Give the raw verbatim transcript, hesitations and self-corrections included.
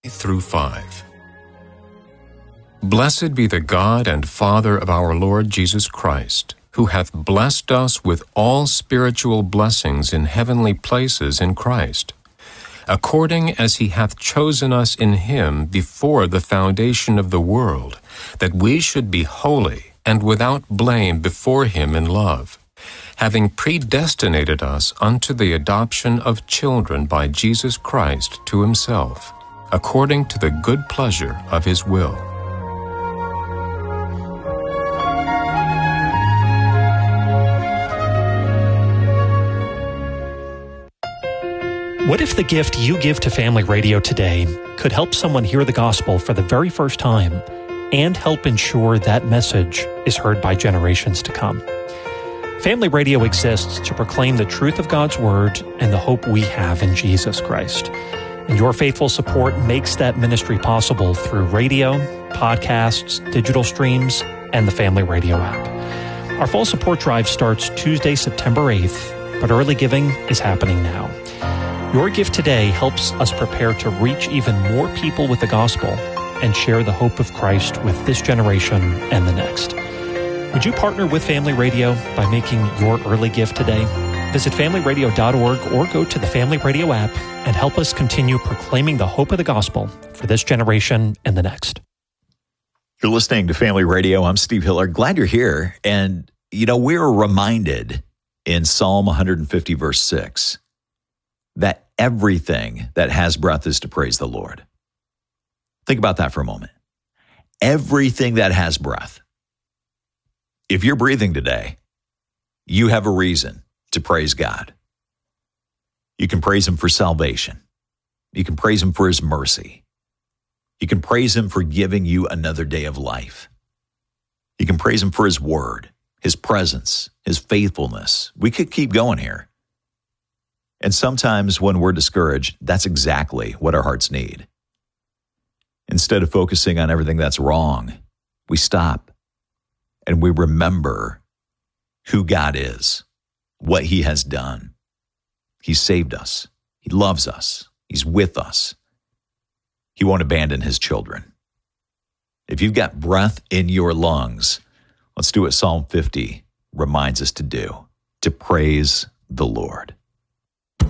through five. Blessed be the God and Father of our Lord Jesus Christ, who hath blessed us with all spiritual blessings in heavenly places in Christ, according as he hath chosen us in him before the foundation of the world, that we should be holy and without blame before him in love, having predestinated us unto the adoption of children by Jesus Christ to himself, according to the good pleasure of his will. What if the gift you give to Family Radio today could help someone hear the gospel for the very first time and help ensure that message is heard by generations to come? Family Radio exists to proclaim the truth of God's Word and the hope we have in Jesus Christ. And your faithful support makes that ministry possible through radio, podcasts, digital streams, and the Family Radio app. Our fall support drive starts Tuesday, September eighth, but early giving is happening now. Your gift today helps us prepare to reach even more people with the gospel and share the hope of Christ with this generation and the next. Would you partner with Family Radio by making your early gift today? Visit family radio dot org or go to the Family Radio app and help us continue proclaiming the hope of the gospel for this generation and the next. You're listening to Family Radio. I'm Steve Hiller. Glad you're here. And, you know, we're reminded in Psalm one fifty, verse six, that everything that has breath is to praise the Lord. Think about that for a moment. Everything that has breath. If you're breathing today, you have a reason to praise God. You can praise him for salvation. You can praise him for his mercy. You can praise him for giving you another day of life. You can praise him for his word, his presence, his faithfulness. We could keep going here. And sometimes when we're discouraged, that's exactly what our hearts need. Instead of focusing on everything that's wrong, we stop and we remember who God is, what he has done. He saved us. He loves us. He's with us. He won't abandon his children. If you've got breath in your lungs, let's do what Psalm fifty reminds us to do, to praise the Lord.